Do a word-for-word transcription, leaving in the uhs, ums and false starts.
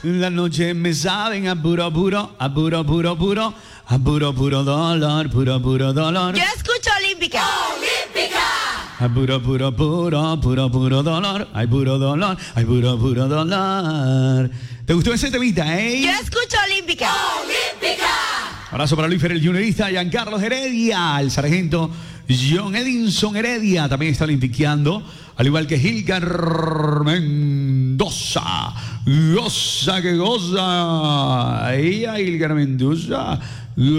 La noche me saben a puro, puro, a puro, puro, puro, a puro, puro dolor, puro, puro dolor. Yo escucho Olímpica. Olímpica. A puro, puro, puro, puro, puro dolor. Ay, puro dolor, ay, puro, puro dolor. ¿Te gustó ese temita, eh? Yo escucho Olímpica. Olímpica. Abrazo para Luis Fer, el juniorista, Giancarlo Heredia, el sargento John Edinson Heredia, también está olimpiqueando, al igual que Gilcar Mendoza. Goza que goza. Ella, Gilcar Mendoza.